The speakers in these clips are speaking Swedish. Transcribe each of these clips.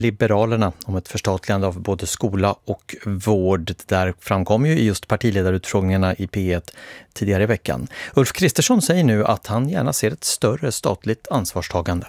Liberalerna om ett förstatligande av både skola och vård. Där framkom ju i just partiledarutfrågningarna i P1 tidigare i veckan. Ulf Kristersson säger nu att han gärna ser ett större statligt ansvarstagande.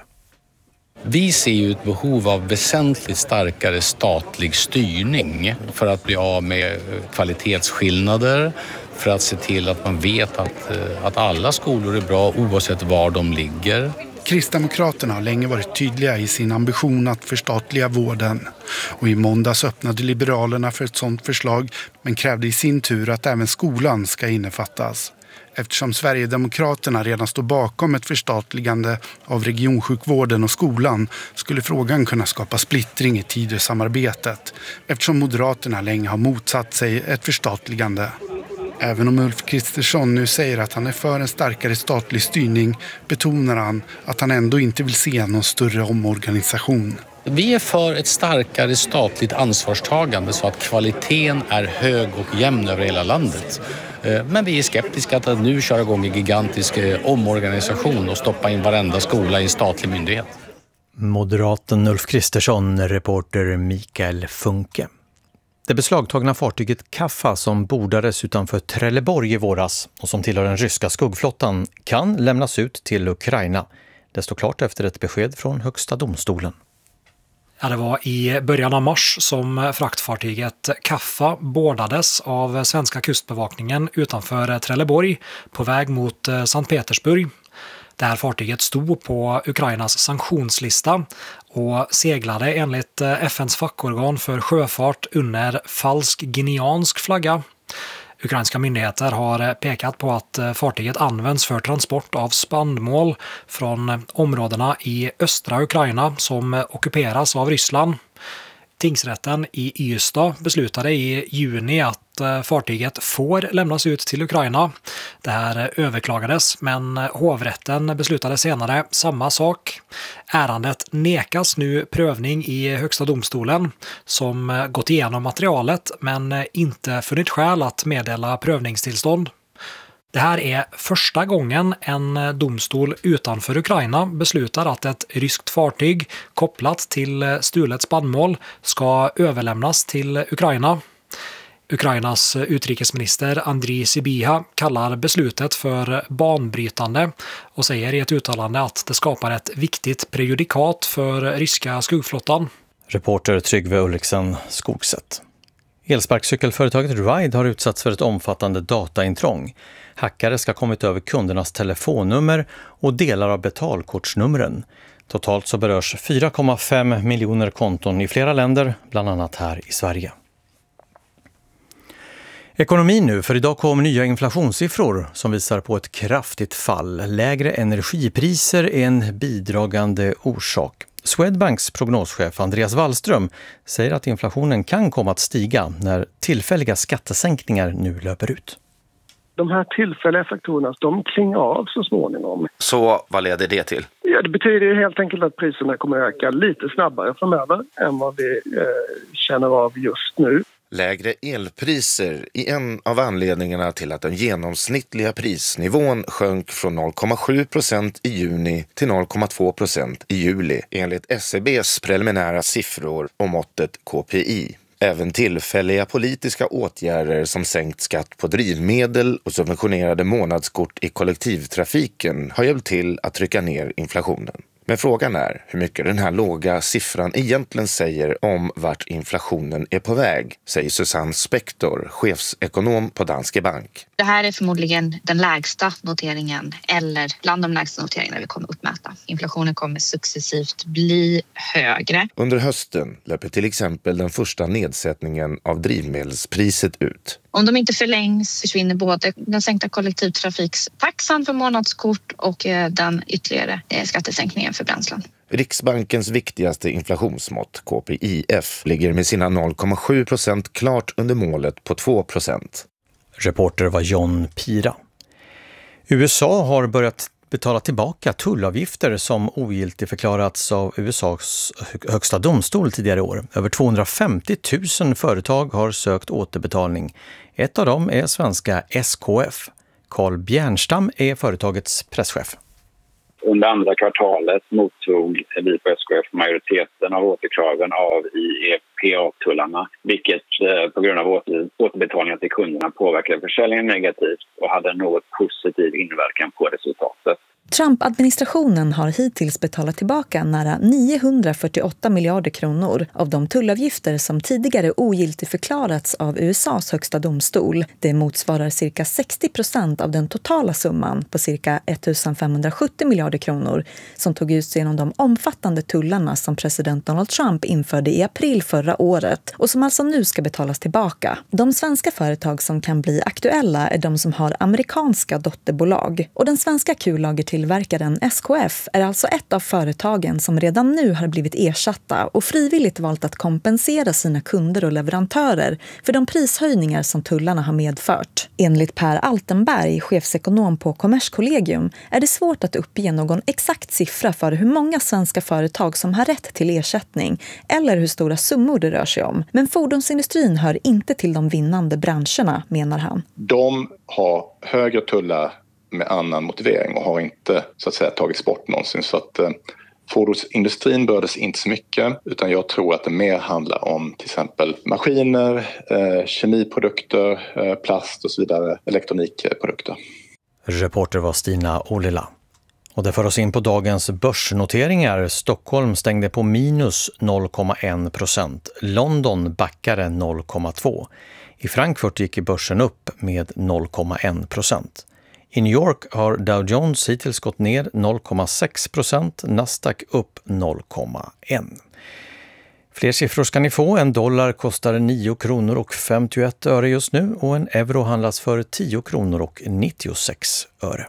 Vi ser ju ett behov av väsentligt starkare statlig styrning för att bli av med kvalitetsskillnader, för att se till att man vet att alla skolor är bra oavsett var de ligger. Kristdemokraterna har länge varit tydliga i sin ambition att förstatliga vården. Och i måndags öppnade Liberalerna för ett sådant förslag, men krävde i sin tur att även skolan ska innefattas. Eftersom Sverigedemokraterna redan står bakom ett förstatligande av regionsjukvården och skolan skulle frågan kunna skapa splittring i Tidösamarbetet, eftersom Moderaterna länge har motsatt sig ett förstatligande. Även om Ulf Kristersson nu säger att han är för en starkare statlig styrning betonar han att han ändå inte vill se någon större omorganisation. Vi är för ett starkare statligt ansvarstagande så att kvaliteten är hög och jämn över hela landet. Men vi är skeptiska att nu köra igång en gigantisk omorganisation och stoppa in varenda skola i en statlig myndighet. Moderaten Ulf Kristersson, reporter Mikael Funke. Det beslagtagna fartyget Kaffa som bordades utanför Trelleborg i våras och som tillhör den ryska skuggflottan kan lämnas ut till Ukraina. Det står klart efter ett besked från Högsta domstolen. Ja, det var i början av mars som fraktfartyget Kaffa bordades av svenska kustbevakningen utanför Trelleborg på väg mot Sankt Petersburg. Det här fartyget stod på Ukrainas sanktionslista och seglade enligt FNs fackorgan för sjöfart under falsk guineansk flagga. Ukrainska myndigheter har pekat på att fartyget används för transport av spannmål från områdena i östra Ukraina som ockuperas av Ryssland. Tingsrätten i Ystad beslutade i juni att fartyget får lämnas ut till Ukraina. Det här överklagades, men hovrätten beslutade senare samma sak. Ärendet nekas nu prövning i Högsta domstolen som gått igenom materialet men inte funnit skäl att meddela prövningstillstånd. Det här är första gången en domstol utanför Ukraina beslutar att ett ryskt fartyg kopplat till stulet spannmål ska överlämnas till Ukraina. Ukrainas utrikesminister Andriy Sybiha kallar beslutet för banbrytande och säger i ett uttalande att det skapar ett viktigt prejudikat för ryska skuggflottan. Reporter Tryggve Ulriksen, Skogset. Elsparkcykelföretaget Ride har utsatts för ett omfattande dataintrång. Hackare ska ha kommit över kundernas telefonnummer och delar av betalkortsnumren. Totalt så berörs 4,5 miljoner konton i flera länder, bland annat här i Sverige. Ekonomin nu, för idag kom nya inflationssiffror som visar på ett kraftigt fall. Lägre energipriser är en bidragande orsak. Swedbanks prognoschef Andreas Wallström säger att inflationen kan komma att stiga när tillfälliga skattesänkningar nu löper ut. De här tillfälliga faktorerna, de klingar av så småningom. Så vad leder det till? Ja, det betyder ju helt enkelt att priserna kommer att öka lite snabbare framöver än vad vi känner av just nu. Lägre elpriser är en av anledningarna till att den genomsnittliga prisnivån sjönk från 0,7% i juni till 0,2% i juli enligt SCBs preliminära siffror och måttet KPI. Även tillfälliga politiska åtgärder som sänkt skatt på drivmedel och subventionerade månadskort i kollektivtrafiken har hjälpt till att trycka ner inflationen. Men frågan är hur mycket den här låga siffran egentligen säger om vart inflationen är på väg, säger Susanne Spektor, chefsekonom på Danske Bank. Det här är förmodligen den lägsta noteringen eller bland de lägsta noteringarna vi kommer uppmäta. Inflationen kommer successivt bli högre. Under hösten löper till exempel den första nedsättningen av drivmedelspriset ut. Om de inte förlängs försvinner både den sänkta kollektivtrafiktaxan för månadskort och den ytterligare skattesänkningen för bränslen. Riksbankens viktigaste inflationsmått, KPIF, ligger med sina 0,7% klart under målet på 2%. Reporter var John Pira. USA har börjat betala tillbaka tullavgifter som ogiltigförklarats av USAs högsta domstol tidigare år. Över 250 000 företag har sökt återbetalning. Ett av dem är svenska SKF. Carl Bjärnstam är företagets presschef. Under andra kvartalet mottog vi på SKF majoriteten av återkraven av IEPA-tullarna, vilket på grund av återbetalningar till kunderna påverkade försäljningen negativt och hade en något positiv inverkan på resultatet. Trump-administrationen har hittills betalat tillbaka nära 948 miljarder kronor av de tullavgifter som tidigare ogiltigförklarats av USAs högsta domstol. Det motsvarar cirka 60% av den totala summan på cirka 1570 miljarder kronor som tog ut genom de omfattande tullarna som president Donald Trump införde i april förra året och som alltså nu ska betalas tillbaka. De svenska företag som kan bli aktuella är de som har amerikanska dotterbolag. Och den svenska kullagertillverkaren SKF är alltså ett av företagen som redan nu har blivit ersatta och frivilligt valt att kompensera sina kunder och leverantörer för de prishöjningar som tullarna har medfört. Enligt Per Altenberg, chefsekonom på Kommerskollegium, är det svårt att uppge någon exakt siffra för hur många svenska företag som har rätt till ersättning eller hur stora summor det rör sig om. Men fordonsindustrin hör inte till de vinnande branscherna, menar han. De har högre tullar med annan motivering och har inte så att säga tagits bort någonsin. Så att fordonsindustrin berördes inte så mycket, utan jag tror att det mer handlar om till exempel maskiner, kemiprodukter, plast och så vidare, elektronikprodukter. Reporter var Stina Olila. Och det för oss in på dagens börsnoteringar. Stockholm stängde på minus 0,1%. London backade 0,2%. I Frankfurt gick börsen upp med 0,1%. I New York har Dow Jones hittills gått ner 0,6%, Nasdaq upp 0,1%. Fler siffror ska ni få. En dollar kostar 9 kronor och 51 öre just nu och en euro handlas för 10 kronor och 96 öre.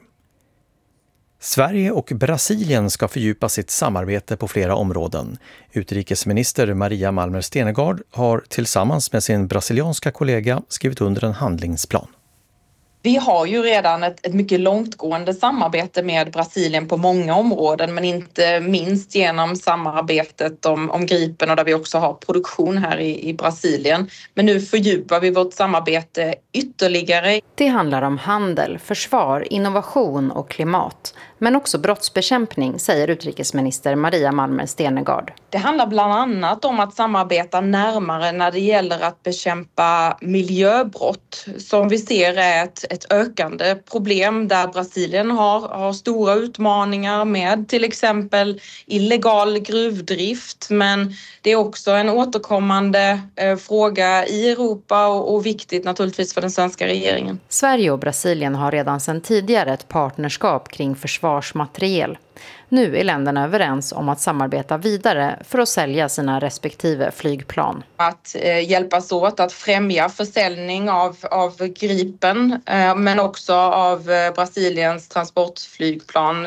Sverige och Brasilien ska fördjupa sitt samarbete på flera områden. Utrikesminister Maria Malmer Stenergard har tillsammans med sin brasilianska kollega skrivit under en handlingsplan. Vi har ju redan ett mycket långtgående samarbete med Brasilien på många områden, men inte minst genom samarbetet om Gripen och där vi också har produktion här i Brasilien. Men nu fördjupar vi vårt samarbete ytterligare. Det handlar om handel, försvar, innovation och klimat. Men också brottsbekämpning, säger utrikesminister Maria Malmer Stenergard. Det handlar bland annat om att samarbeta närmare när det gäller att bekämpa miljöbrott som vi ser är ett ökande problem där Brasilien har stora utmaningar med till exempel illegal gruvdrift. Men det är också en återkommande fråga i Europa och viktigt naturligtvis för den svenska regeringen. Sverige och Brasilien har redan sedan tidigare ett partnerskap kring försvarsmateriel. Nu är länderna överens om att samarbeta vidare för att sälja sina respektive flygplan. Att hjälpas åt att främja försäljning av Gripen men också av Brasiliens transportflygplan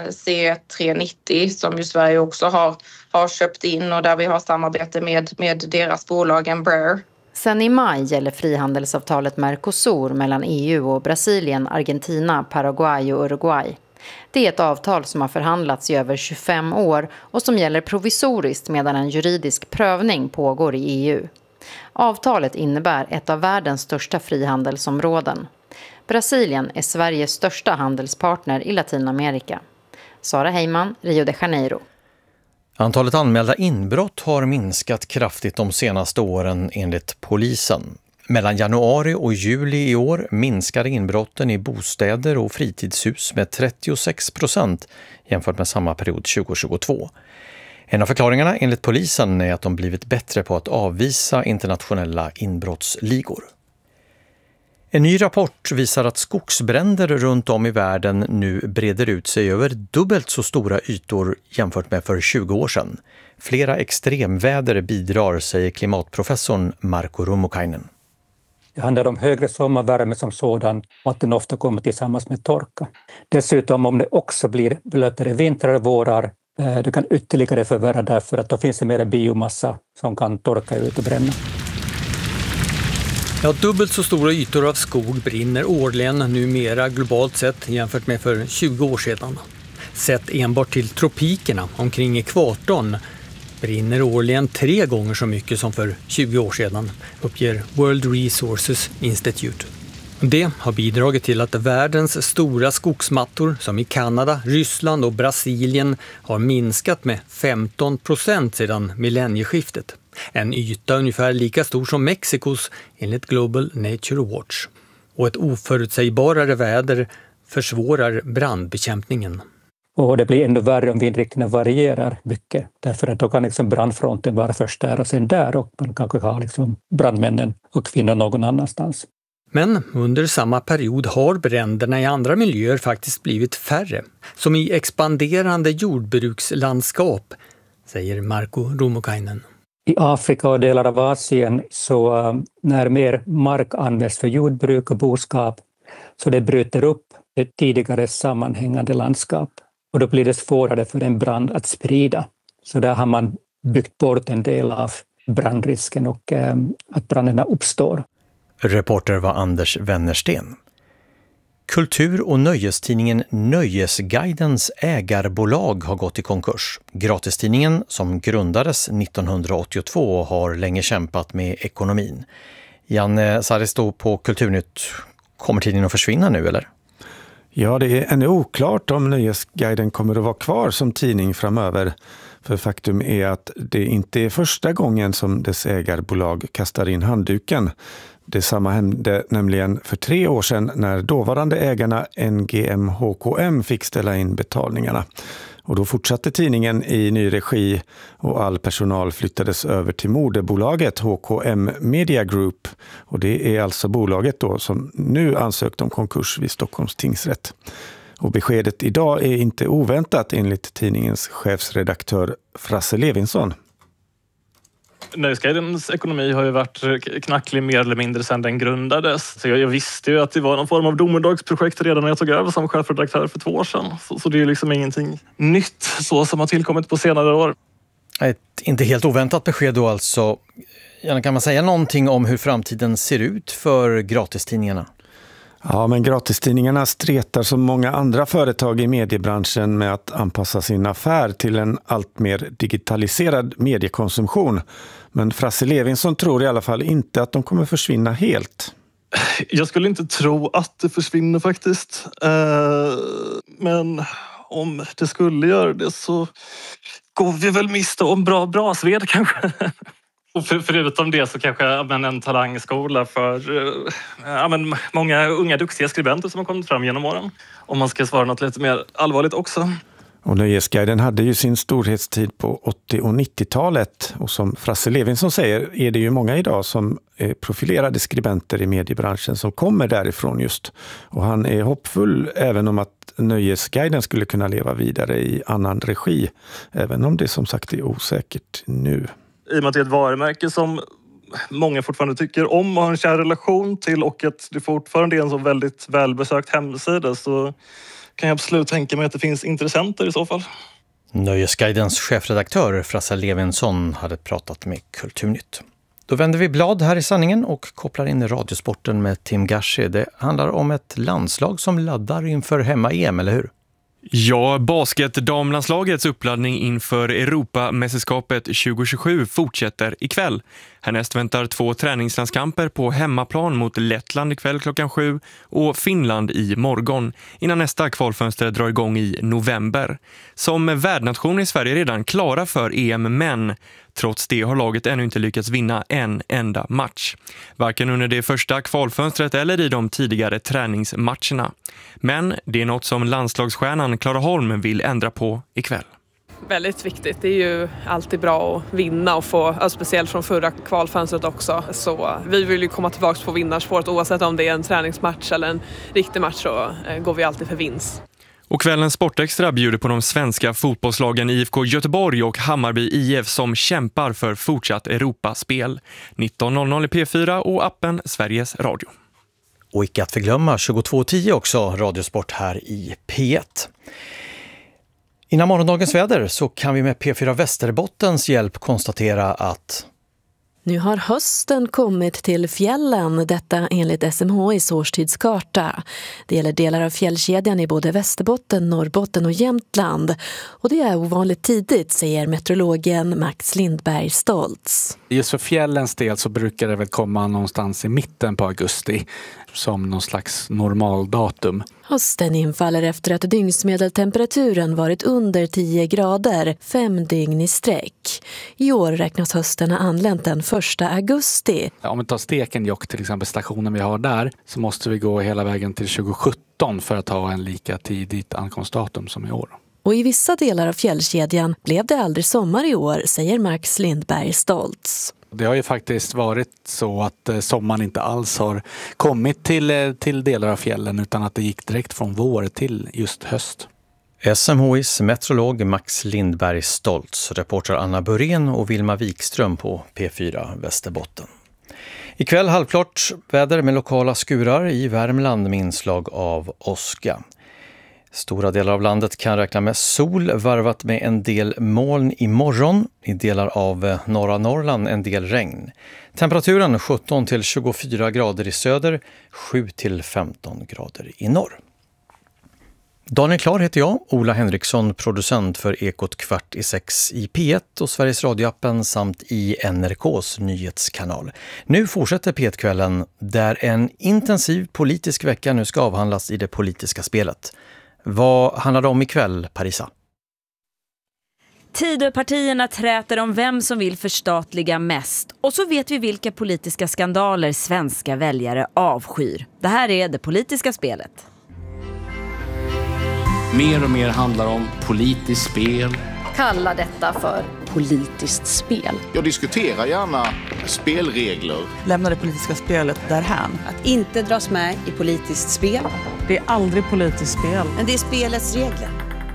C390 som ju Sverige också har köpt in och där vi har samarbete med deras bolag Embraer. Sen i maj gäller frihandelsavtalet Mercosur mellan EU och Brasilien, Argentina, Paraguay och Uruguay. Det är ett avtal som har förhandlats i över 25 år och som gäller provisoriskt medan en juridisk prövning pågår i EU. Avtalet innebär ett av världens största frihandelsområden. Brasilien är Sveriges största handelspartner i Latinamerika. Sara Heyman, Rio de Janeiro. Antalet anmälda inbrott har minskat kraftigt de senaste åren enligt polisen. Mellan januari och juli i år minskade inbrotten i bostäder och fritidshus med 36% jämfört med samma period 2022. En av förklaringarna enligt polisen är att de blivit bättre på att avvisa internationella inbrottsligor. En ny rapport visar att skogsbränder runt om i världen nu breder ut sig över dubbelt så stora ytor jämfört med för 20 år sedan. Flera extremväder bidrar, säger klimatprofessorn Marko Rummukainen. Det handlar om högre sommarvärme som sådan och att den ofta kommer tillsammans med torka. Dessutom om det också blir blötare vintrar och vårar, det kan ytterligare förvärra därför att då finns det mer biomassa som kan torka ut och bränna. Ja, dubbelt så stora ytor av skog brinner årligen numera globalt sett jämfört med för 20 år sedan. Sett enbart till tropikerna omkring ekvatorn brinner årligen 3 gånger så mycket som för 20 år sedan, uppger World Resources Institute. Det har bidragit till att världens stora skogsmattor som i Kanada, Ryssland och Brasilien har minskat med 15% sedan millennieskiftet. En yta ungefär lika stor som Mexikos enligt Global Nature Watch. Och ett oförutsägbarare väder försvårar brandbekämpningen. Och det blir ännu värre om vindriktningen varierar mycket. Därför att då kan liksom brandfronten vara först där och sen där. Och man kanske har liksom brandmännen och kvinnor någon annanstans. Men under samma period har bränderna i andra miljöer faktiskt blivit färre. Som i expanderande jordbrukslandskap, säger Marko Rummukainen. I Afrika och delar av Asien så när mer mark används för jordbruk och boskap så det bryter upp ett tidigare sammanhängande landskap. Och då blir det svårare för en brand att sprida. Så där har man byggt bort en del av brandrisken och att bränderna uppstår. Reporter var Anders Wennersten. Kultur- och nöjestidningen Nöjesguidens ägarbolag har gått i konkurs. Gratistidningen, som grundades 1982, har länge kämpat med ekonomin. Janne Saristo på Kulturnytt, kommer tidningen att försvinna nu eller? Ja, det är ännu oklart om Nöjesguiden kommer att vara kvar som tidning framöver. För faktum är att det inte är första gången som dess ägarbolag kastar in handduken. Detsamma hände nämligen för 3 år sedan när dåvarande ägarna NGM HKM fick ställa in betalningarna. Och då fortsatte tidningen i ny regi och all personal flyttades över till moderbolaget HKM Media Group. Och det är alltså bolaget då som nu ansökt om konkurs vid Stockholms tingsrätt. Och beskedet idag är inte oväntat enligt tidningens chefsredaktör Frasse Levinson. Nöjesguidens ekonomi har ju varit knacklig mer eller mindre sedan den grundades. Så jag visste ju att det var någon form av domedagsprojekt redan när jag tog över som chefredaktör för 2 år sedan. Så det är liksom ingenting nytt så som har tillkommit på senare år. Ett inte helt oväntat besked då alltså. Kan man säga någonting om hur framtiden ser ut för gratistidningarna? Ja, men gratistidningarna stretar som många andra företag i mediebranschen med att anpassa sin affär till en allt mer digitaliserad mediekonsumtion. Men Frasse Levinson tror i alla fall inte att de kommer försvinna helt. Jag skulle inte tro att det försvinner faktiskt. Men om det skulle göra det så går vi väl miste om bra brasved kanske. Och förutom det så kanske en talangskola för många unga duktiga skribenter som har kommit fram genom åren. Om man ska svara något lite mer allvarligt också. Och Nöjesguiden hade ju sin storhetstid på 80- och 90-talet. Och som Frasse Levinson säger är det ju många idag som är profilerade skribenter i mediebranschen som kommer därifrån just. Och han är hoppfull även om att Nöjesguiden skulle kunna leva vidare i annan regi. Även om det som sagt är osäkert nu. I och med att det är ett varumärke som många fortfarande tycker om och har en kär relation till och att det fortfarande är en så väldigt välbesökt hemsida så kan jag absolut tänka mig att det finns intressenter i så fall. Nöjesguidens chefredaktör Frasse Levinson hade pratat med Kulturnytt. Då vänder vi blad här i sanningen och kopplar in radiosporten med Tim Gashi. Det handlar om ett landslag som laddar inför hemma-EM, eller hur? Ja, basketdamlandslagets uppladdning inför Europamästerskapet 2027 fortsätter ikväll. Härnäst väntar 2 träningslandskamper på hemmaplan mot Lettland ikväll klockan 7 och Finland i morgon innan nästa kvalfönster drar igång i november. Som värdnation är Sverige redan klara för EM, men trots det har laget ännu inte lyckats vinna en enda match. Varken under det första kvalfönstret eller i de tidigare träningsmatcherna. Men det är något som landslagsstjärnan Clara Holm vill ändra på ikväll. Väldigt viktigt. Det är ju alltid bra att vinna och få, speciellt från förra kvalfönstret också. Så vi vill ju komma tillbaka på vinnarspåret oavsett om det är en träningsmatch eller en riktig match, så går vi alltid för vinst. Och kvällens Sportextra bjuder på de svenska fotbollslagen IFK Göteborg och Hammarby IF som kämpar för fortsatt Europaspel. 19.00 i P4 och appen Sveriges Radio. Och icke att förglömma 22.10 också Radiosport här i P1. Innan morgondagens väder så kan vi med P4 Västerbottens hjälp konstatera att Nu har hösten kommit till fjällen, detta enligt SMHI:s årstidskarta. Det gäller delar av fjällkedjan i både Västerbotten, Norrbotten och Jämtland. Och det är ovanligt tidigt, säger meteorologen Max Lindberg Stoltz. Just för fjällens del så brukar det väl komma någonstans i mitten på augusti som någon slags normaldatum. Hösten infaller efter att dygnsmedeltemperaturen varit under 10 grader 5 dygn i sträck. I år räknas hösten ha anlänt den 1 augusti. Om vi tar Stekenjokk till exempel, stationen vi har där, så måste vi gå hela vägen till 2017 för att ha en lika tidigt ankomstdatum som i år. Och i vissa delar av fjällkedjan blev det aldrig sommar i år, säger Max Lindberg Stoltz. Det har ju faktiskt varit så att sommaren inte alls har kommit till delar av fjällen utan att det gick direkt från vår till just höst. SMHI:s meteorolog Max Lindberg Stoltz, reporter Anna Burén och Vilma Wikström på P4 Västerbotten. Ikväll halvklart väder med lokala skurar i Värmland med inslag av åska. Stora delar av landet kan räkna med sol varvat med en del moln imorgon. I delar av norra Norrland en del regn. Temperaturen 17-24 grader i söder, 7-15 grader i norr. Daniel Klar heter jag, Ola Henriksson, producent för Ekot 5:15 i P1 och Sveriges radioappen samt i NRKs nyhetskanal. Nu fortsätter P1-kvällen där en intensiv politisk vecka nu ska avhandlas i det politiska spelet. Vad handlar det om ikväll, Parisa? Tidöpartierna träter om vem som vill förstatliga mest. Och så vet vi vilka politiska skandaler svenska väljare avskyr. Det här är det politiska spelet. Mer och mer handlar om politiskt spel. Kalla detta för politiskt spel. Jag diskuterar gärna spelregler. Lämna det politiska spelet därhän. Att inte dras med i politiskt spel. Det är aldrig politiskt spel. Men det är spelets regler.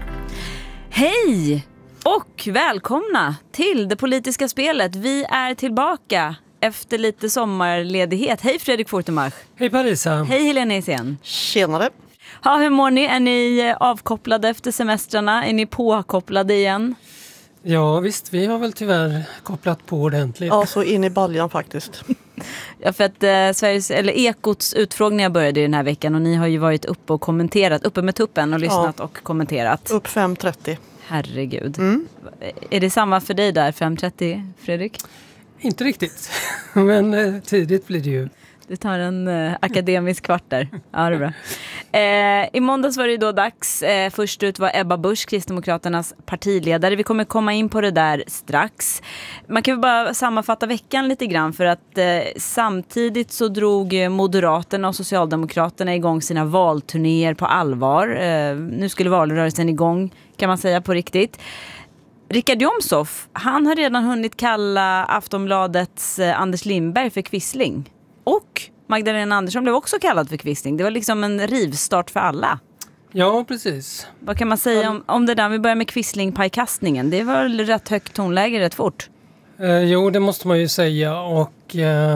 Hej och välkomna till det politiska spelet. Vi är tillbaka efter lite sommarledighet. Hej Fredrik Fortemarsch. Hej Parisa. Hej Helena Isen. Tjenare. Ja, hur mår ni? Är ni avkopplade efter semestrarna? Är ni påkopplade igen? Ja visst, vi har väl tyvärr kopplat på ordentligt. Ja, så in i baljan faktiskt. Ja, för att Ekots utfrågningar började den här veckan och ni har ju varit uppe och kommenterat, uppe med tuppen och lyssnat och kommenterat. Upp 5.30. Herregud. Är det samma för dig där, 5.30, Fredrik? Inte riktigt, men tidigt blir det ju. Du tar en akademisk kvart där. Ja, det är bra. I måndags var det då dags. Först ut var Ebba Busch, Kristdemokraternas partiledare. Vi kommer komma in på det där strax. Man kan väl bara sammanfatta veckan lite grann för att samtidigt så drog Moderaterna och Socialdemokraterna igång sina valturnéer på allvar. Nu skulle valrörelsen igång, kan man säga, på riktigt. Richard Jomshof, han har redan hunnit kalla Aftonbladets Anders Lindberg för quisling. Och Magdalena Andersson blev också kallad för quisling. Det var liksom en rivstart för alla. Ja, precis. Vad kan man säga om det där? Vi börjar med quisling-pajkastningen. Det var rätt högt tonläge rätt fort. Jo, det måste man ju säga. Och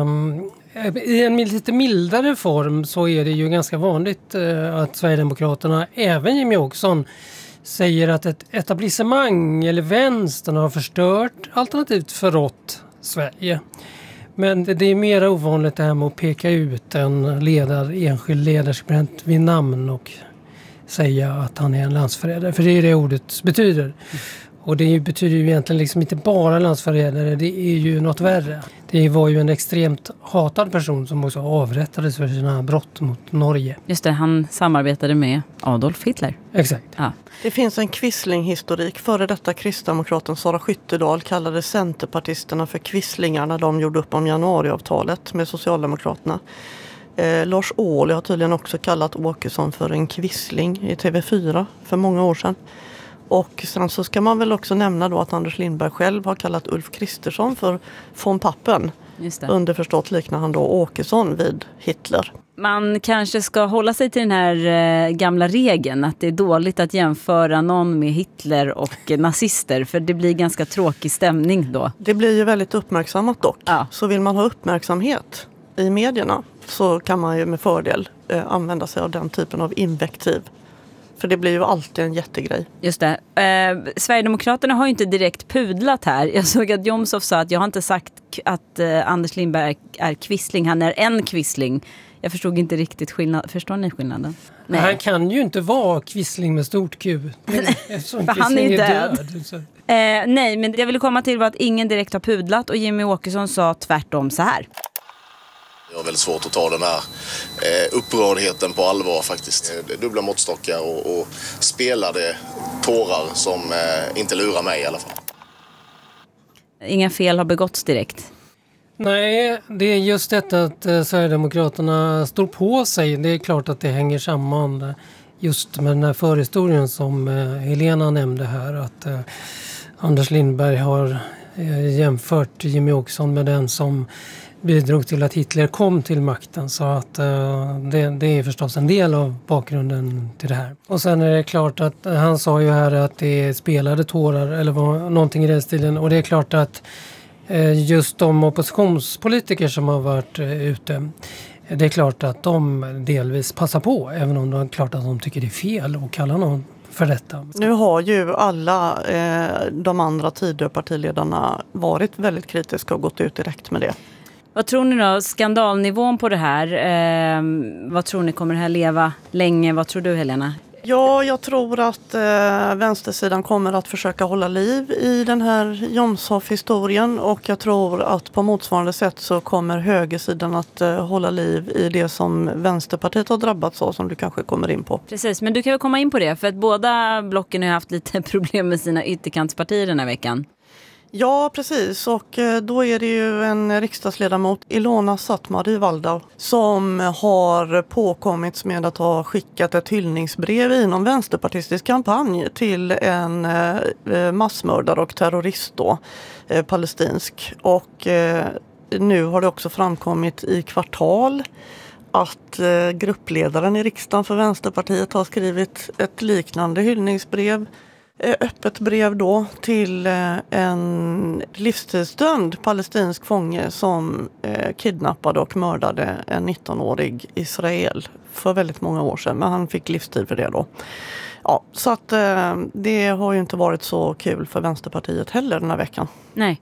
i en lite mildare form så är det ju ganska vanligt att Sverigedemokraterna, även Jimmie Åkesson, säger att ett etablissemang eller vänstern har förstört, alternativt förrått Sverige. Men det är mer ovanligt det här med att peka ut en enskild ledarskribent vid namn och säga att han är en landsförrädare. För det är det ordet betyder. Och det betyder ju egentligen liksom inte bara landsförrädare, det är ju något värre. Det var ju en extremt hatad person som också avrättades för sina brott mot Norge. Just det, han samarbetade med Adolf Hitler. Exakt. Ja. Det finns en quisling-historik. Före detta kristdemokraten Sara Skyttedal kallade centerpartisterna för quislingar när de gjorde upp om januariavtalet med Socialdemokraterna. Lars Ohly har tydligen också kallat Åkesson för en quisling i TV4 för många år sedan. Och sen så ska man väl också nämna då att Anders Lindberg själv har kallat Ulf Kristersson för von Pappen. Just det. Underförstått liknar han då Åkesson vid Hitler. Man kanske ska hålla sig till den här gamla regeln att det är dåligt att jämföra någon med Hitler och nazister, för det blir ganska tråkig stämning då. Det blir ju väldigt uppmärksammat dock. Ja. Så vill man ha uppmärksamhet i medierna så kan man ju med fördel använda sig av den typen av invektiv. För det blir ju alltid en jättegrej. Just det. Sverigedemokraterna har ju inte direkt pudlat här. Jag såg att Jomshof sa att jag har inte sagt att Anders Lindberg är kvissling. Han är en kvissling. Jag förstod inte riktigt skillnad. Förstår ni skillnaden? Nej. Han kan ju inte vara kvissling med stort Q. För han är ju död. Nej, men det jag ville komma till var att ingen direkt har pudlat. Och Jimmy Åkesson sa tvärtom så här. Jag har väldigt svårt att ta den här upprördheten på allvar faktiskt. Dubbla måttstockar och spelade tårar som inte lurar mig i alla fall. Inga fel har begåtts direkt. Nej, det är just detta att Sverigedemokraterna står på sig. Det är klart att det hänger samman just med den här förhistorien som Helena nämnde här. Att Anders Lindberg har jämfört Jimmy Åkesson med den som bidrog till att Hitler kom till makten. Så att det är förstås en del av bakgrunden till det här. Och sen är det klart att han sa ju här att det spelade tårar eller var någonting i den stilen. Och det är klart att just de oppositionspolitiker som har varit ute, det är klart att de delvis passar på, även om det är klart att de tycker det är fel att kalla någon för detta. Nu har ju alla de andra Tidöpartiledarna varit väldigt kritiska och gått ut direkt med det. Vad tror ni då? Skandalnivån på det här, vad tror ni, kommer det här leva länge? Vad tror du, Helena? Ja, jag tror att vänstersidan kommer att försöka hålla liv i den här Jomshof-historien, och jag tror att på motsvarande sätt så kommer högersidan att hålla liv i det som Vänsterpartiet har drabbats av, som du kanske kommer in på. Precis, men du kan väl komma in på det, för att båda blocken har haft lite problem med sina ytterkantspartier den här veckan. Ja, precis. Och då är det ju en riksdagsledamot, Ilona Sattmari Valdau, som har påkommits med att ha skickat ett hyllningsbrev inom vänsterpartistisk kampanj till en massmördare och terrorist då, palestinsk. Och nu har det också framkommit i Kvartal att gruppledaren i riksdagen för Vänsterpartiet har skrivit ett liknande hyllningsbrev, öppet brev då, till en livstidsdömd palestinsk fånge som kidnappade och mördade en 19-årig Israel för väldigt många år sedan, men han fick livstid för det då. Ja, så att det har ju inte varit så kul för Vänsterpartiet heller den här veckan. Nej.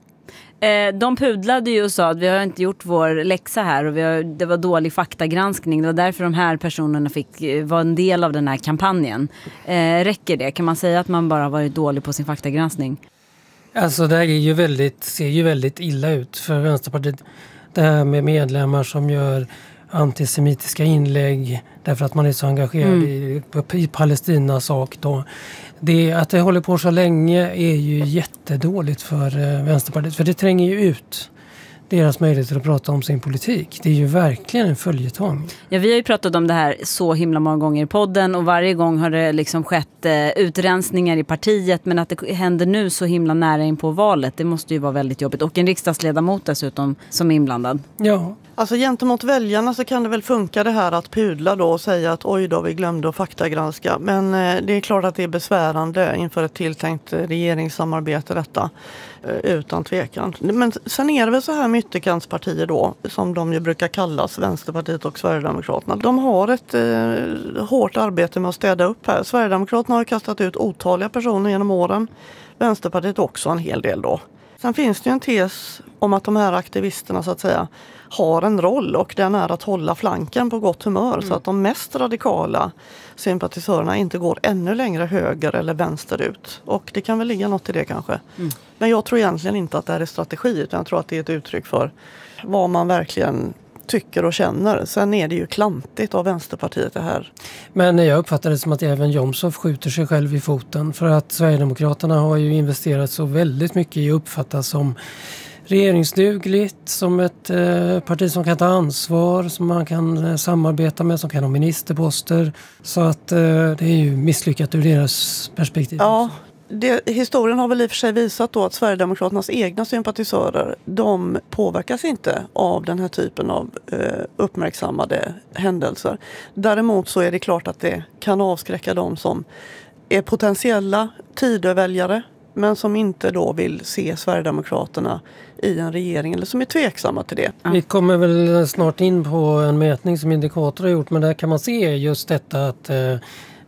De pudlade ju och sa att vi har inte gjort vår läxa här, och det var dålig faktagranskning. Det var därför de här personerna fick vara en del av den här kampanjen. Räcker det? Kan man säga att man bara varit dålig på sin faktagranskning? Alltså det här ser ju väldigt illa ut för Vänsterpartiet. Det här med medlemmar som gör antisemitiska inlägg därför att man är så engagerad i Palestinas sak då. Att det håller på så länge är ju jättedåligt för Vänsterpartiet, för det tränger ju ut deras möjligheter att prata om sin politik. Det är ju verkligen en följetong. Ja, vi har ju pratat om det här så himla många gånger i podden, och varje gång har det liksom skett utrensningar i partiet, men att det händer nu så himla nära in på valet, det måste ju vara väldigt jobbigt. Och en riksdagsledamot dessutom som är inblandad. Ja. Alltså gentemot väljarna så kan det väl funka det här att pudla då och säga att oj då, vi glömde att faktagranska. Men det är klart att det är besvärande inför ett tilltänkt regeringssamarbete detta, utan tvekan. Men sen är det väl så här med ytterkantspartier då, som de ju brukar kallas, Vänsterpartiet och Sverigedemokraterna. De har ett hårt arbete med att städa upp här. Sverigedemokraterna har kastat ut otaliga personer genom åren. Vänsterpartiet också en hel del då. Sen finns det ju en tes om att de här aktivisterna så att säga har en roll, och den är att hålla flanken på gott humör så att de mest radikala sympatisörerna inte går ännu längre höger eller vänsterut. Och det kan väl ligga något i det kanske. Men jag tror egentligen inte att det här är strategi, utan jag tror att det är ett uttryck för vad man verkligen tycker och känner. Sen är det ju klantigt av Vänsterpartiet det här. Men jag uppfattar det som att även Jomshof skjuter sig själv i foten, för att Sverigedemokraterna har ju investerat så väldigt mycket i att uppfattas som regeringsdugligt, som ett parti som kan ta ansvar, som man kan samarbeta med, som kan ha ministerposter. Så att det är ju misslyckat ur deras perspektiv. Ja, historien har väl i och för sig visat då att Sverigedemokraternas egna sympatisörer, de påverkas inte av den här typen av uppmärksammade händelser. Däremot så är det klart att det kan avskräcka de som är potentiella Tidöväljare, men som inte då vill se Sverigedemokraterna i en regering, eller som är tveksamma till det. Vi kommer väl snart in på en mätning som Indikator har gjort, men där kan man se just detta att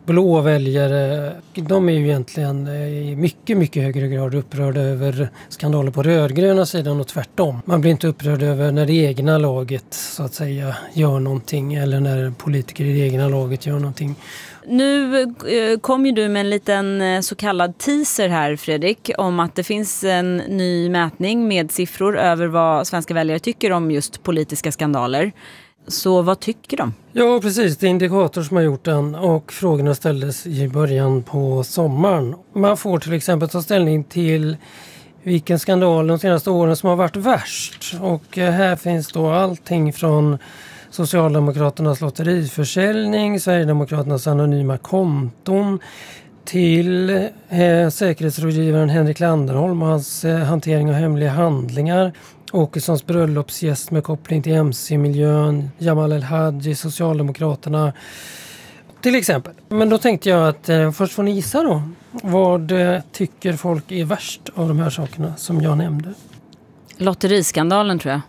blå väljare, de är ju egentligen i mycket, mycket högre grad upprörda över skandaler på rödgröna sidan och tvärtom. Man blir inte upprörd över när det egna laget så att säga gör någonting eller när politiker i det egna laget gör någonting. Nu kom ju du med en liten så kallad teaser här, Fredrik, om att det finns en ny mätning med siffror över vad svenska väljare tycker om just politiska skandaler. Så vad tycker de? Ja, precis. Det är Indikator som har gjort den och frågorna ställdes i början på sommaren. Man får till exempel ta ställning till vilken skandal de senaste åren som har varit värst. Och här finns då allting från Socialdemokraternas lotteriförsäljning, Sverigedemokraternas anonyma konton till säkerhetsrådgivaren Henrik Landerholm och hans hantering av hemliga handlingar. Åkessons bröllopsgäst med koppling till MC-miljön, Jamal El-Hadji, Socialdemokraterna till exempel. Men då tänkte jag att först får ni gissa då. Vad tycker folk är värst av de här sakerna som jag nämnde? Lotteriskandalen tror jag.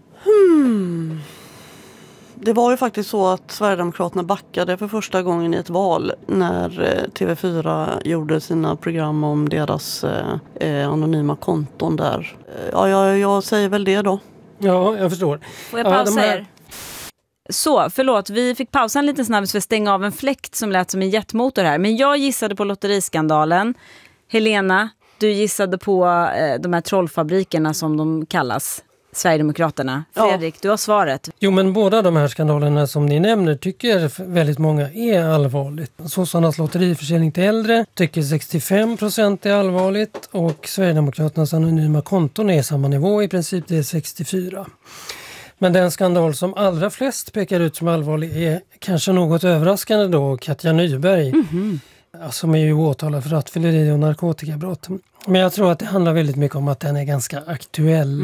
Det var ju faktiskt så att Sverigedemokraterna backade för första gången i ett val när TV4 gjorde sina program om deras anonyma konton där. Jag säger väl det då. Ja, jag förstår. Får jag pausa er? Så, förlåt. Vi fick pausa en liten snabbis för att stänga av en fläkt som lät som en jetmotor här. Men jag gissade på lotteriskandalen. Helena, du gissade på de här trollfabrikerna som de kallas. Sverigedemokraterna. Fredrik, du har svaret. Jo, men båda de här skandalerna som ni nämner tycker väldigt många är allvarligt. Sossarnas lotteriförsäljning till äldre tycker 65% är allvarligt och Sverigedemokraternas anonyma konton är samma nivå, i princip det är 64%. Men den skandal som allra flest pekar ut som allvarlig är kanske något överraskande då Katja Nyberg. Som är ju åtalad för rattfylleri och narkotikabrott. Men jag tror att det handlar väldigt mycket om att den är ganska aktuell.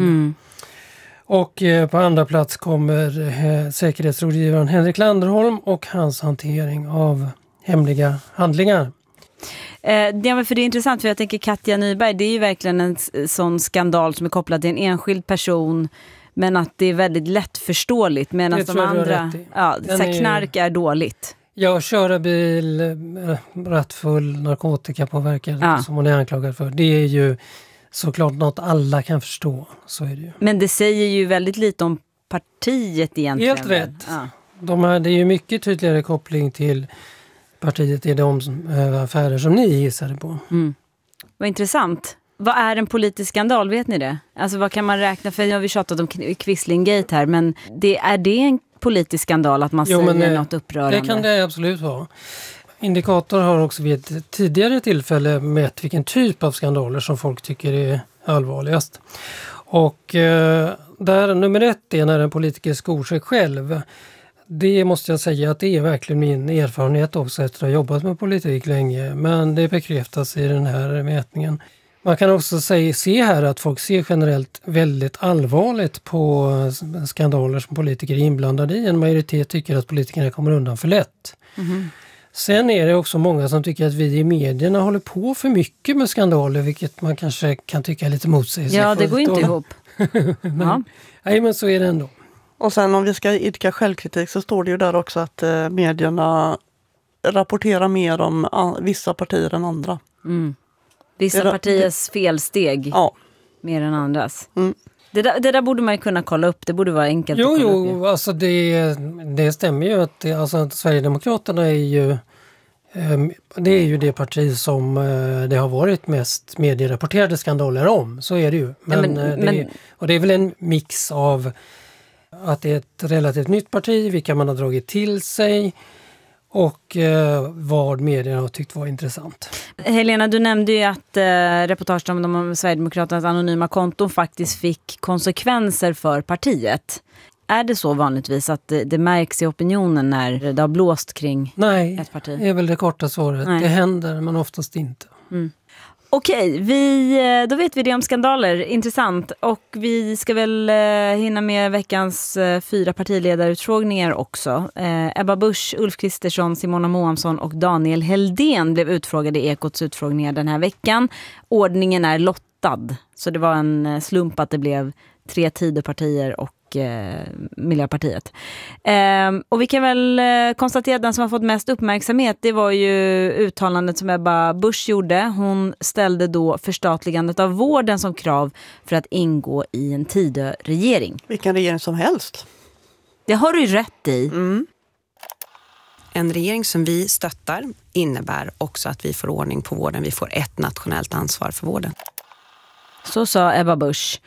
Och på andra plats kommer säkerhetsrådgivaren Henrik Landerholm och hans hantering av hemliga handlingar. Ja, för det är intressant för jag tänker Katja Nyberg, det är ju verkligen en sån skandal som är kopplad till en enskild person men att det är väldigt lättförståeligt medan de andra, knark är dåligt. Ja, köra bil, rattfull, narkotikapåverkad som hon är anklagad för. Det är ju såklart något alla kan förstå. Så är det ju. Men det säger ju väldigt lite om partiet egentligen. Helt rätt. Ja. Det är ju mycket tydligare koppling till partiet i de affärer som ni gissade på. Vad intressant. Vad är en politisk skandal, vet ni det? Alltså vad kan man räkna för? Jag har vi tjatat om Quislinggate här, men är det en politisk skandal att man säger något upprörande? Det kan det absolut vara. Indikator har också vid ett tidigare tillfälle mätt vilken typ av skandaler som folk tycker är allvarligast. Och där nummer 1 är när en politiker skor sig själv. Det måste jag säga att det är verkligen min erfarenhet också efter att ha jobbat med politik länge. Men det bekräftas i den här mätningen. Man kan också se här att folk ser generellt väldigt allvarligt på skandaler som politiker är inblandade i. En majoritet tycker att politikerna kommer undan för lätt. Sen är det också många som tycker att vi i medierna håller på för mycket med skandaler, vilket man kanske kan tycka är lite motsägelsefullt. Ja, det går inte ihop. Nej, men så är det ändå. Och sen om vi ska idka självkritik så står det ju där också att medierna rapporterar mer om vissa partier än andra. Vissa partiers felsteg mer än andras. Det där borde man ju kunna kolla upp. Det borde vara enkelt att kolla upp. Jo, alltså det stämmer ju att Sverigedemokraterna är ju det är ju det parti som det har varit mest medierapporterade skandaler om. Så är det ju. Och det är väl en mix av att det är ett relativt nytt parti, vilka man har dragit till sig och vad medierna har tyckt var intressant. Helena, du nämnde ju att reportaget om de Sverigedemokraternas anonyma konton faktiskt fick konsekvenser för partiet. Är det så vanligtvis att det märks i opinionen när det har blåst kring ett parti? Nej, det är väl det korta svaret. Nej. Det händer, men oftast inte. Okej, då vet vi det om skandaler. Intressant. Och vi ska väl hinna med veckans 4 partiledarutfrågningar också. Ebba Busch, Ulf Kristersson, Simona Moamsson och Daniel Heldén blev utfrågade i Ekots utfrågningar den här veckan. Ordningen är lottad, så det var en slump att det blev 3 Tidöpartier och Miljöpartiet. Och vi kan väl konstatera att den som har fått mest uppmärksamhet, det var ju uttalandet som Ebba Busch gjorde. Hon ställde då förstatligandet av vården som krav för att ingå i en Tidöregering. Vilken regering som helst. Det har du rätt i. En regering som vi stöttar innebär också att vi får ordning på vården. Vi får ett nationellt ansvar för vården. Så sa Ebba Busch.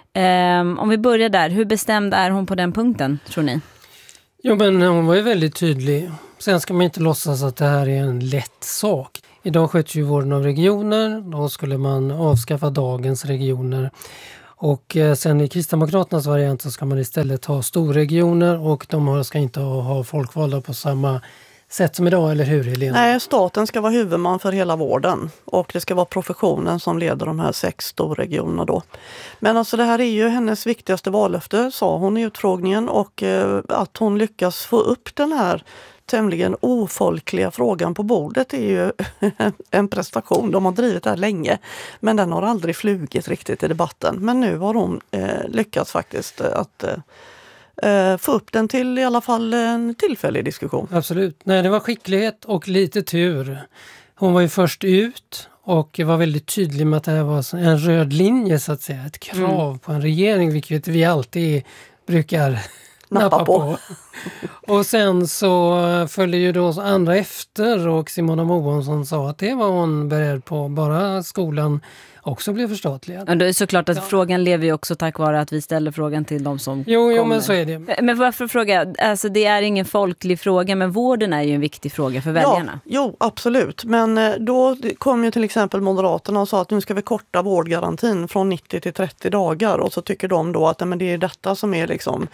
Om vi börjar där, hur bestämd är hon på den punkten, tror ni? Jo, men hon var ju väldigt tydlig. Sen ska man inte låtsas att det här är en lätt sak. Idag sköts ju vården av regioner. Då skulle man avskaffa dagens regioner. Och sen i Kristdemokraternas variant så ska man istället ha storregioner och de ska inte ha folkvalda på samma sätt som idag, eller hur Helena? Nej, staten ska vara huvudman för hela vården och det ska vara professionen som leder de här 6 storregionerna då. Men alltså det här är ju hennes viktigaste vallöfte, sa hon i utfrågningen, och att hon lyckas få upp den här tämligen ofolkliga frågan på bordet är ju en prestation. De har drivit det här länge, men den har aldrig flugit riktigt i debatten. Men nu har hon lyckats faktiskt att få upp den till i alla fall en tillfällig diskussion. Absolut. Nej, det var skicklighet och lite tur. Hon var ju först ut och var väldigt tydlig med att det här var en röd linje så att säga. Ett krav på en regering, vilket vi alltid brukar nappa på. Och sen så följde ju då andra efter och Simona Moonsson sa att det var hon beredd på, bara skolan också blev förstatligad. Ja, det är såklart att frågan lever ju också tack vare att vi ställer frågan till de som kommer. Jo, men så är det. Men varför fråga? Alltså det är ingen folklig fråga, men vården är ju en viktig fråga för väljarna. Ja, jo, absolut. Men då kom ju till exempel Moderaterna och sa att nu ska vi korta vårdgarantin från 90 till 30 dagar. Och så tycker de då att men det är detta som är liksom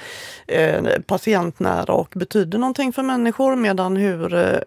patientnära och betyder någonting för människor, medan hur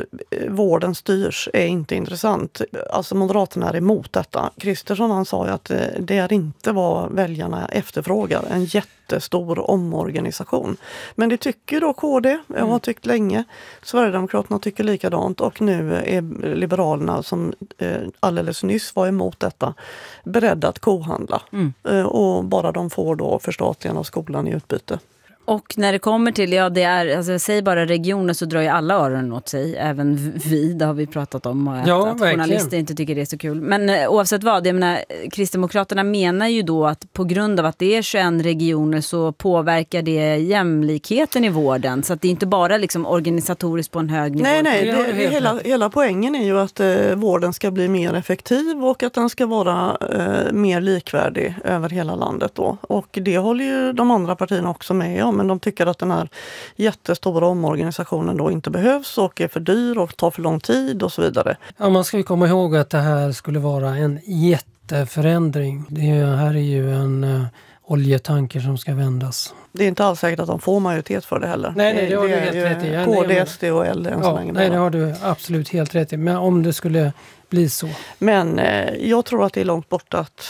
vården styrs är inte intressant. Alltså Moderaterna är emot detta. Kristersson, han sa ju att det är inte vad väljarna efterfrågar, en jättestor omorganisation. Men det tycker då KD, jag har tyckt länge, Sverigedemokraterna tycker likadant och nu är Liberalerna som alldeles nyss var emot detta beredda att kohandla. Och bara de får då förstatligan av skolan i utbyte. Och när det kommer till, det är, alltså säg bara regioner så drar ju alla öronen åt sig, även vi, det har vi pratat om, att journalister inte tycker det är så kul. Men oavsett vad, jag menar, Kristdemokraterna menar ju då att på grund av att det är 21 regioner så påverkar det jämlikheten i vården, så att det är inte bara liksom organisatoriskt på en hög nivå. Nej, hela poängen är ju att vården ska bli mer effektiv och att den ska vara mer likvärdig över hela landet då. Och det håller ju de andra partierna också med om. Men de tycker att den här jättestora omorganisationen då inte behövs och är för dyr och tar för lång tid och så vidare. Ja, man ska ju komma ihåg att det här skulle vara en jätteförändring. Här är ju en oljetanker som ska vändas. Det är inte alls säkert att de får majoritet för det heller. Nej, det har du helt rätt i. KD, SD och L än så länge. Nej, det har du absolut helt rätt i. Men om det skulle bli så. Men jag tror att det är långt bort att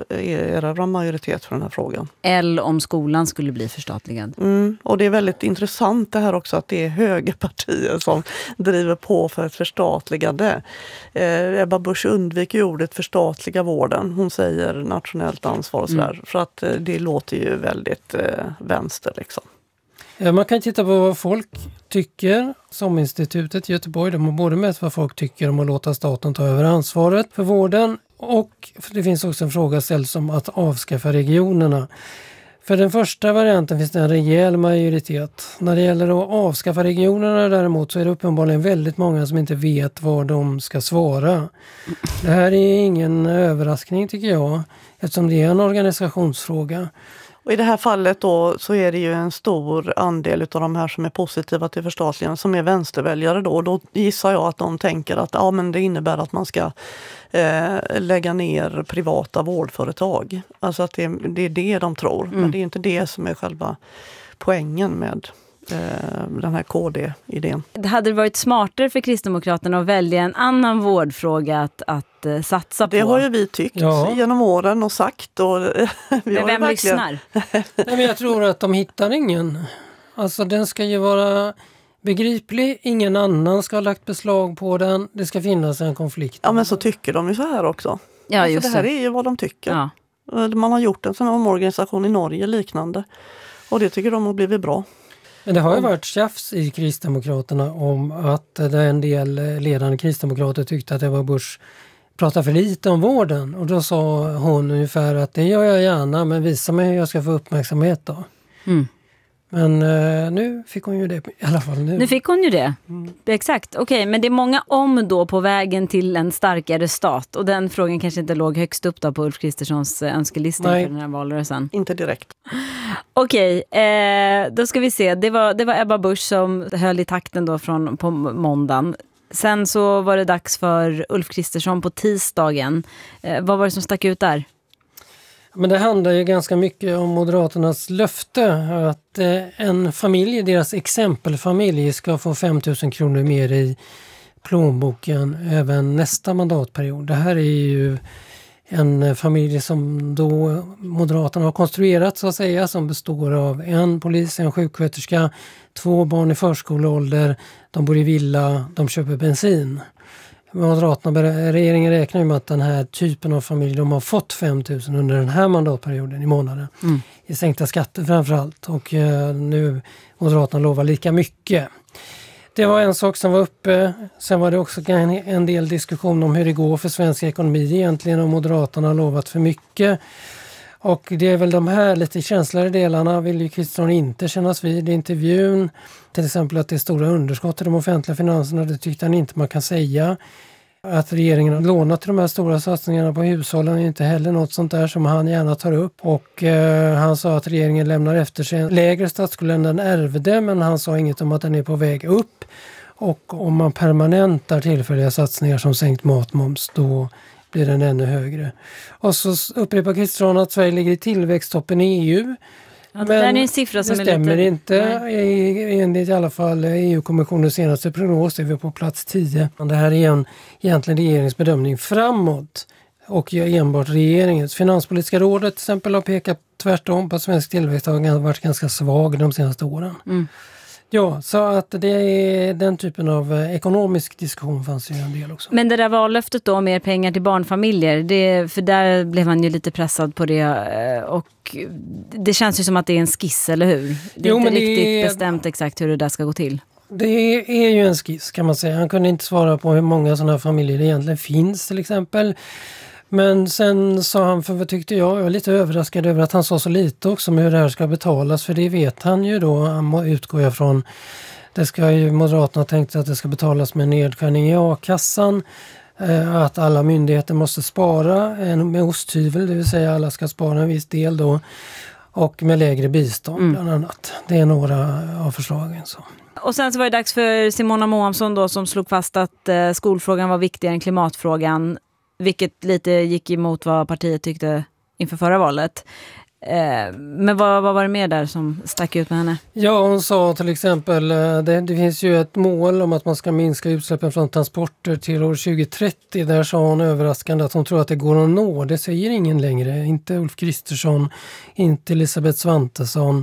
erövra majoritet för den här frågan. Eller om skolan skulle bli förstatligad. Och det är väldigt intressant det här också att det är högerpartier som driver på för ett förstatligande. Ebba Busch undviker ju ordet förstatliga vården. Hon säger nationellt ansvar och sådär. För att det låter ju väldigt vänster liksom. Man kan titta på vad folk tycker. Som institutet i Göteborg, de har både med vad folk tycker om att låta staten ta över ansvaret för vården, och det finns också en fråga ställd som att avskaffa regionerna. För den första varianten finns det en rejäl majoritet. När det gäller att avskaffa regionerna däremot så är det uppenbarligen väldigt många som inte vet vad de ska svara. Det här är ingen överraskning tycker jag, eftersom det är en organisationsfråga. Och i det här fallet då så är det ju en stor andel av de här som är positiva till förstatligande som är vänsterväljare då. Och då gissar jag att de tänker att men det innebär att man ska lägga ner privata vårdföretag. Alltså att det är det de tror. Men det är inte det som är själva poängen med den här KD-idén. Det hade varit smartare för Kristdemokraterna att välja en annan vårdfråga att satsa på. Det har ju vi tyckt genom åren och sagt. Och men vem lyssnar? Nej, men jag tror att de hittar ingen. Alltså den ska ju vara begriplig. Ingen annan ska ha lagt beslag på den. Det ska finnas en konflikt. Ja, men så tycker de ju så här också. Ja, just det här är ju vad de tycker. Ja. Man har gjort en sån omorganisation i Norge liknande. Och det tycker de har blivit bra. Men det har ju varit tjafs i Kristdemokraterna om att en del ledande kristdemokrater tyckte att Ebba Busch pratade för lite om vården. Och då sa hon ungefär att det gör jag gärna, men visa mig hur jag ska få uppmärksamhet då. Mm. Men nu fick hon ju det i alla fall. Nu fick hon ju det. Exakt. Okej, men det är många om då på vägen till en starkare stat. Och den frågan kanske inte låg högst upp då på Ulf Kristerssons önskelista för den här valrörelsen. Inte direkt. Okej, då ska vi se. Det var Ebba Busch som höll i takten då på måndagen. Sen så var det dags för Ulf Kristersson på tisdagen. Vad var det som stack ut där? Men det handlar ju ganska mycket om Moderaternas löfte att en familj, deras exempelfamilj, ska få 5 000 kronor mer i plånboken även nästa mandatperiod. Det här är ju en familj som då Moderaterna har konstruerat så att säga, som består av en polis, en sjuksköterska, 2 barn i förskoleålder, de bor i villa, de köper bensin. Regeringen räknar med att den här typen av familj, de har fått 5 000 under den här mandatperioden i månaden. I sänkta skatter framförallt, och nu Moderaterna lovar lika mycket. Det var en sak som var uppe. Sen var det också en del diskussion om hur det går för svensk ekonomi egentligen, om Moderaterna har lovat för mycket. Och det är väl de här lite känsligare delarna vill ju Kristersson inte kännas vid i intervjun. Till exempel att det är stora underskott i de offentliga finanserna, det tyckte han inte man kan säga. Att regeringen har lånat till de här stora satsningarna på hushållen är inte heller något sånt där som han gärna tar upp. Och han sa att regeringen lämnar efter sig en lägre statsskuld än den ärvde, men han sa inget om att den är på väg upp. Och om man permanentar tillfälliga satsningar som sänkt matmoms, då blir den ännu högre. Och så upprepar Kristersson att Sverige ligger i tillväxttoppen i EU. Ja, det är en siffra som det stämmer inte. Enligt i alla fall EU-kommissionens senaste prognos är vi på plats 10. Det här är egentligen regeringens bedömning framåt. Och enbart regeringens. Finanspolitiska rådet till exempel har pekat tvärtom på att svensk tillväxt har varit ganska svag de senaste åren. Ja, så att det är den typen av ekonomisk diskussion fanns ju en del också. Men det där vallöftet då, mer pengar till barnfamiljer, för där blev han ju lite pressad på det, och det känns ju som att det är en skiss, eller hur? Det är inte riktigt bestämt exakt hur det där ska gå till. Det är ju en skiss kan man säga. Han kunde inte svara på hur många sådana här familjer det egentligen finns till exempel. Men sen sa han, för vad tyckte jag var lite överraskad över att han sa så lite också om hur det här ska betalas, för det vet han ju då, han utgår jag från. Det ska ju Moderaterna tänkt att det ska betalas med nedskärning i a-kassan, att alla myndigheter måste spara med osthyvel, det vill säga alla ska spara en viss del då, och med lägre bistånd bland annat. Det är några av förslagen så. Och sen så var det dags för Simona Moamsson då, som slog fast att skolfrågan var viktigare än klimatfrågan. Vilket lite gick emot vad partiet tyckte inför förra valet. Men vad var det mer där som stack ut med henne? Ja, hon sa till exempel, det finns ju ett mål om att man ska minska utsläppen från transporter till år 2030. Där sa hon överraskande att hon tror att det går att nå. Det säger ingen längre. Inte Ulf Kristersson, inte Elisabeth Svantesson.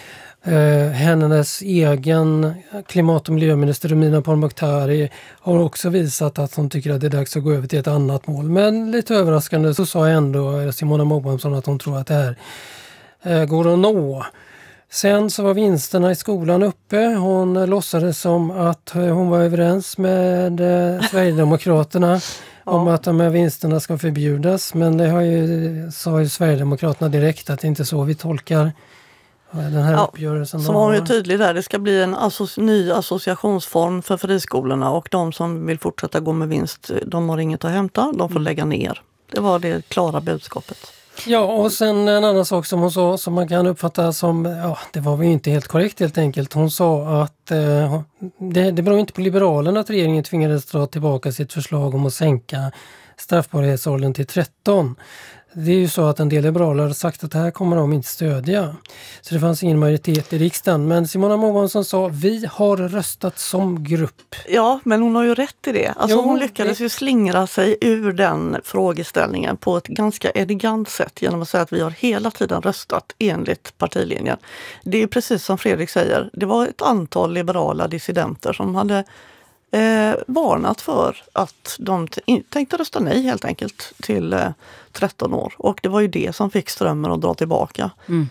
Hennes egen klimat- och miljöminister Romina Pourmokhtari har också visat att hon tycker att det är dags att gå över till ett annat mål. Men lite överraskande så sa ändå Simona Moamsson att hon tror att det här går att nå. Sen så var vinsterna i skolan uppe. Hon låtsades som att hon var överens med Sverigedemokraterna om att de här vinsterna ska förbjudas. Men det sa ju Sverigedemokraterna direkt att det inte är så vi tolkar den här uppgörelsen. Så var hon ju tydlig där. Det ska bli en ny associationsform för friskolorna, och de som vill fortsätta gå med vinst, de har inget att hämta, de får lägga ner. Det var det klara budskapet. Ja, och sen en annan sak som hon sa som man kan uppfatta som, det var väl inte helt korrekt helt enkelt. Hon sa att det beror inte på Liberalerna att regeringen tvingades dra tillbaka sitt förslag om att sänka straffbarhetsåldern till 13. Det är ju så att en del liberaler har sagt att det här kommer de inte stödja. Så det fanns ingen majoritet i riksdagen. Men Simona Moamsson sa, vi har röstat som grupp. Ja, men hon har ju rätt i det. Alltså hon lyckades ju slingra sig ur den frågeställningen på ett ganska elegant sätt genom att säga att vi har hela tiden röstat enligt partilinjen. Det är precis som Fredrik säger, det var ett antal liberala dissidenter som hade varnat för att de tänkte rösta nej helt enkelt till 13 år. Och det var ju det som fick strömmen att dra tillbaka.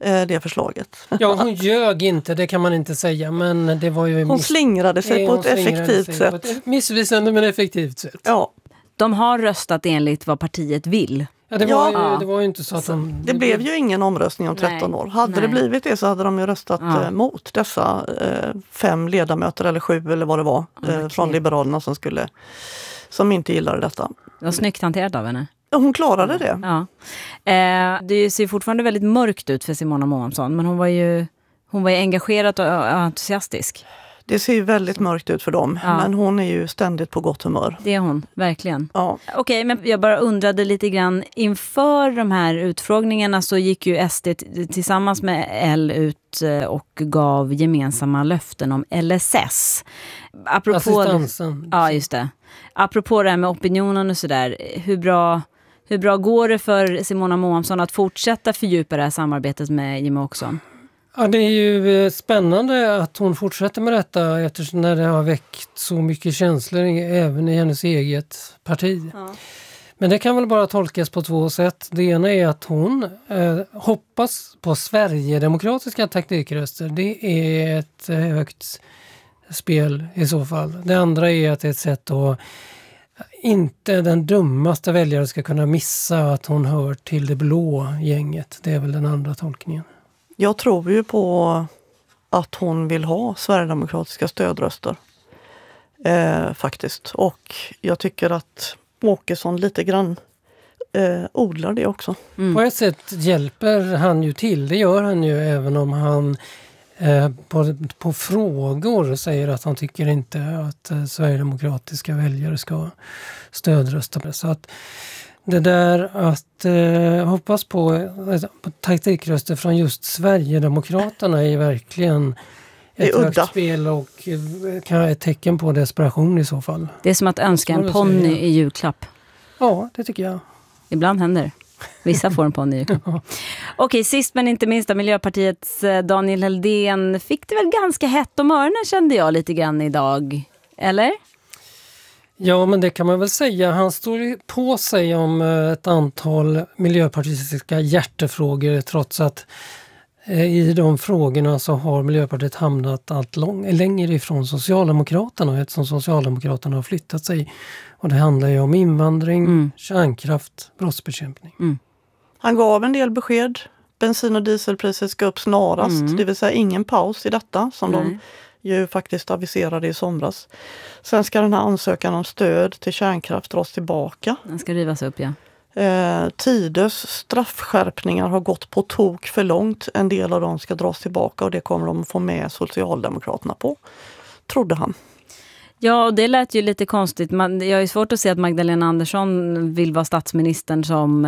det förslaget. Ja, hon ljög inte, det kan man inte säga, men det var ju... Hon slingrade sig på ett effektivt sätt. På ett missvisande men effektivt sätt. Ja. De har röstat enligt vad partiet vill. Ja, det var ju inte så att det blev ju ingen omröstning om 13 år. Hade det blivit det så hade de ju röstat mot dessa 5 ledamöter eller 7 eller vad det var från Liberalerna som inte gillade detta. Det var snyggt hanterat av henne. Hon klarade det. Ja. Det ser fortfarande väldigt mörkt ut för Simona Moamsson, men hon var ju engagerad och entusiastisk. Det ser ju väldigt mörkt ut för dem, men hon är ju ständigt på gott humör. Det är hon, verkligen. Ja. Okej, men jag bara undrade lite grann, inför de här utfrågningarna så gick ju SD tillsammans med L ut och gav gemensamma löften om LSS. Apropå assistansen. Ja, just det. Apropå det här med opinionen och sådär, hur bra går det för Simona Moamsson att fortsätta fördjupa det här samarbetet med Jimmie Åkesson? Ja, det är ju spännande att hon fortsätter med detta eftersom det har väckt så mycket känslor även i hennes eget parti. Ja. Men det kan väl bara tolkas på 2 sätt. Det ena är att hon hoppas på Sverigedemokratiska taktikröster. Det är ett högt spel i så fall. Det andra är att det är ett sätt att inte den dummaste väljare ska kunna missa att hon hör till det blå gänget. Det är väl den andra tolkningen. Jag tror ju på att hon vill ha Sverigedemokratiska stödröster. Faktiskt. Och jag tycker att Åkesson lite grann odlar det också. Mm. På ett sätt hjälper han ju till. Det gör han ju även om han på frågor säger att han tycker inte att Sverigedemokratiska väljare ska stödrösta. Så att det där att hoppas på taktikröster från just Sverigedemokraterna är verkligen ett högt spel och kan ett tecken på desperation i så fall. Det är som att önska en ponny i julklapp. Ja, det tycker jag. Ibland händer. Vissa får en ponny i julklapp. Okej, sist men inte minst Miljöpartiets Daniel Heldén fick det väl ganska hett om öronen kände jag lite grann idag. Eller? Ja, men det kan man väl säga. Han står på sig om ett antal miljöpartistiska hjärtefrågor trots att i de frågorna så har Miljöpartiet hamnat allt längre ifrån Socialdemokraterna eftersom Socialdemokraterna har flyttat sig. Och det handlar ju om invandring, kärnkraft, brottsbekämpning. Mm. Han gav en del besked. Bensin- och dieselpriset ska upp snarast. Det vill säga ingen paus i detta som de ju faktiskt aviserade i somras. Sen ska den här ansökan om stöd till kärnkraft dras tillbaka. Den ska rivas upp, ja. Tiders straffskärpningar har gått på tok för långt. En del av dem ska dras tillbaka och det kommer de att få med Socialdemokraterna på, trodde han. Ja, det lät ju lite konstigt. Jag är svårt att se att Magdalena Andersson vill vara statsministern som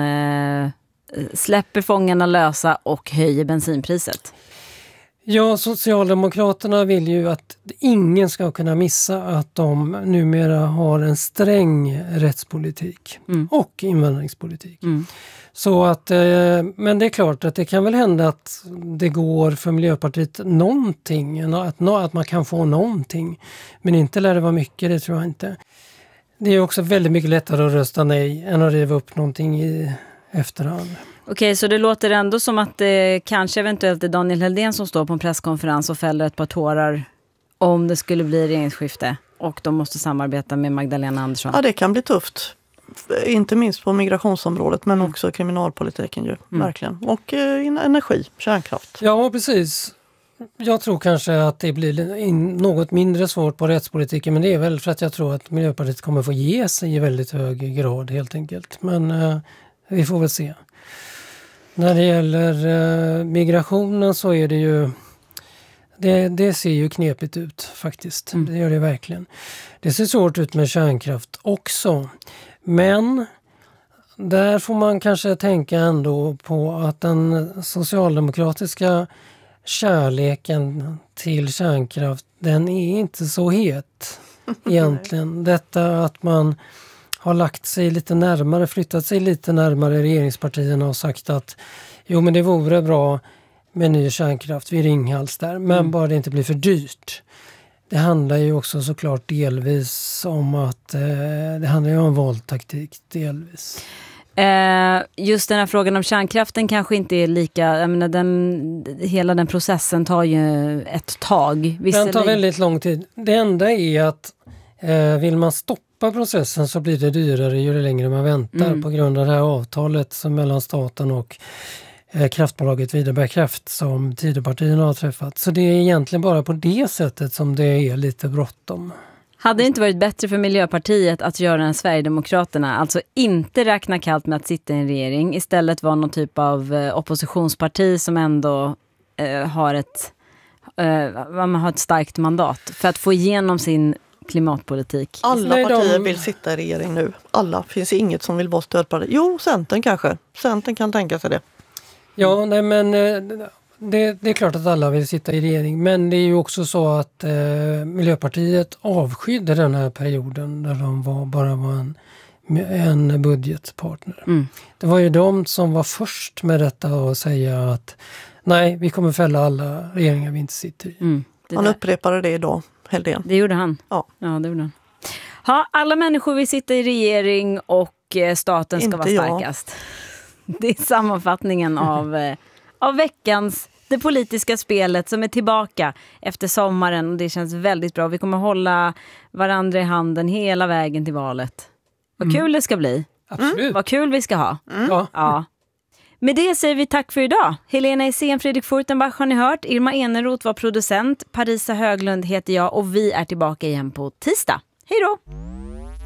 släpper fångarna lösa och höjer bensinpriset. Ja, Socialdemokraterna vill ju att ingen ska kunna missa att de numera har en sträng rättspolitik och invandringspolitik. Så att, men det är klart att det kan väl hända att det går för Miljöpartiet någonting, att man kan få någonting. Men inte lär det vara mycket, det tror jag inte. Det är också väldigt mycket lättare att rösta nej än att riva upp någonting i efterhand. Okej, så det låter ändå som att det kanske eventuellt är Daniel Heldén som står på en presskonferens och fäller ett par tårar om det skulle bli regeringsskifte och de måste samarbeta med Magdalena Andersson. Ja, det kan bli tufft. Inte minst på migrationsområdet men också kriminalpolitiken ju, verkligen. Och energi, kärnkraft. Ja, precis. Jag tror kanske att det blir något mindre svårt på rättspolitiken men det är väl för att jag tror att Miljöpartiet kommer få ge sig i väldigt hög grad helt enkelt. Men vi får väl se. När det gäller migrationen så är det ju det ser ju knepigt ut faktiskt. Det gör det verkligen. Det ser svårt ut med kärnkraft också. Men där får man kanske tänka ändå på att den socialdemokratiska kärleken till kärnkraft, den är inte så het egentligen. Detta att man har lagt sig lite närmare, flyttat sig lite närmare regeringspartierna och sagt att jo men det vore bra med ny kärnkraft vid Ringhals där, men bara det inte blir för dyrt. Det handlar ju också såklart delvis om att det handlar ju om valtaktik delvis. Just den här frågan om kärnkraften kanske inte är lika, jag menar, hela den processen tar ju ett tag. Den tar väldigt lång tid. Det enda är att vill man stoppa processen så blir det dyrare ju längre man väntar på grund av det här avtalet som mellan staten och kraftbolaget Videberg Kraft som Tidöpartierna har träffat. Så det är egentligen bara på det sättet som det är lite bråttom. Hade det inte varit bättre för Miljöpartiet att göra en Sverigedemokraterna, alltså inte räkna kallt med att sitta i en regering, istället vara någon typ av oppositionsparti som ändå har ett starkt mandat för att få igenom sin klimatpolitik? Alla partier vill sitta i regering nu. Alla. Finns inget som vill vara stödparti. Jo, Centern kanske. Centern kan tänka sig det. Ja, nej men det är klart att alla vill sitta i regering. Men det är ju också så att Miljöpartiet avskydde den här perioden där de bara var en budgetpartner. Det var ju de som var först med detta och säga att nej, vi kommer fälla alla regeringar vi inte sitter i. Han upprepade det idag, Helldén. Det gjorde han. Ja, det gjorde han. Ja, alla människor vill sitta i regering och staten ska vara starkast. Det är sammanfattningen av veckans det politiska spelet som är tillbaka efter sommaren och det känns väldigt bra. Vi kommer hålla varandra i handen hela vägen till valet. Vad kul det ska bli. Absolut. Vad kul vi ska ha. Ja. Med det säger vi tack för idag. Helena Essén, Fredrik Furtenbach har ni hört. Irma Eneroth var producent. Parisa Höglund heter jag och vi är tillbaka igen på tisdag. Hej då!